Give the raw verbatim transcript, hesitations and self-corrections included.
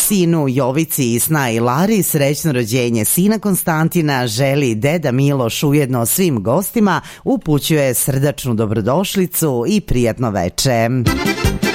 Sinu Jovici i snaji Lari srećno rođenje sina Konstantina želi deda Miloš, ujedno svim gostima upućuje srdačnu dobrodošlicu i prijatno veče.